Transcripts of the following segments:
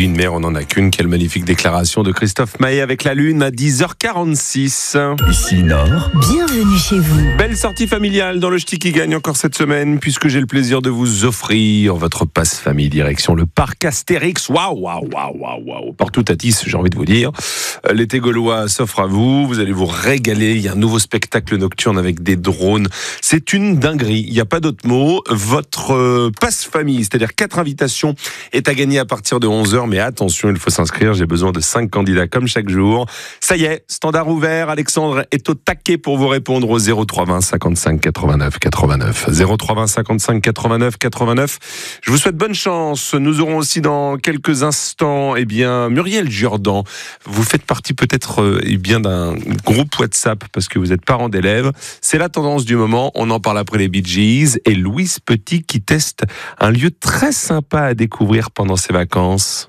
une mère, on n'en a qu'une. Quelle magnifique déclaration de Christophe Maé avec la Lune à 10h46. Ici Nord. Bienvenue chez vous. Belle sortie familiale dans le Ch'ti qui gagne encore cette semaine, puisque j'ai le plaisir de vous offrir votre passe famille direction le parc Astérix. Waouh. Partout à Tis, j'ai envie de vous dire. L'été gaulois s'offre à vous. Vous allez vous régaler. Il y a un nouveau spectacle nocturne avec des drones. C'est une dinguerie. Il n'y a pas d'autre mot. Votre passe famille, c'est-à-dire 4 invitations, est à gagner à partir de 11h. Mais attention, il faut s'inscrire. J'ai besoin de 5 candidats comme chaque jour. Ça y est, standard ouvert. Alexandre est au taquet pour vous répondre au 0320 55 89 89. 0320 55 89 89. Je vous souhaite bonne chance. Nous aurons aussi dans quelques instants, Muriel Jourdan. Vous faites partie peut-être d'un groupe WhatsApp parce que vous êtes parent d'élèves. C'est la tendance du moment. On en parle après les Bee Gees et Louise Petit qui teste un lieu très sympa à découvrir pendant ses vacances.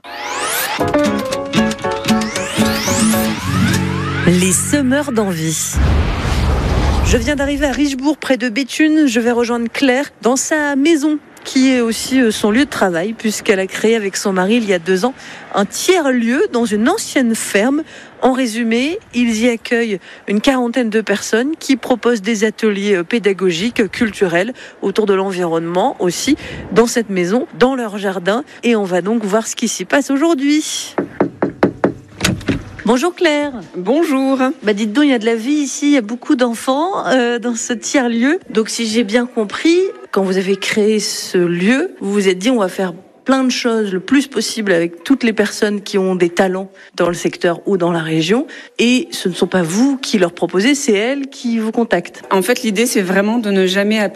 Les semeurs d'envie. Je viens d'arriver à Richebourg, près de Béthune. Je vais rejoindre Claire dans sa maison, qui est aussi son lieu de travail, puisqu'elle a créé avec son mari, il y a 2 ans, un tiers-lieu dans une ancienne ferme. En résumé, ils y accueillent une 40aine de personnes qui proposent des ateliers pédagogiques, culturels, autour de l'environnement aussi, dans cette maison, dans leur jardin. Et on va donc voir ce qui s'y passe aujourd'hui. Bonjour Claire. Bonjour. Dites donc, il y a de la vie ici, il y a beaucoup d'enfants dans ce tiers-lieu. Donc si j'ai bien compris, quand vous avez créé ce lieu, vous vous êtes dit on va faire plein de choses le plus possible avec toutes les personnes qui ont des talents dans le secteur ou dans la région. Et ce ne sont pas vous qui leur proposez, c'est elles qui vous contactent. En fait, l'idée, c'est vraiment de ne jamais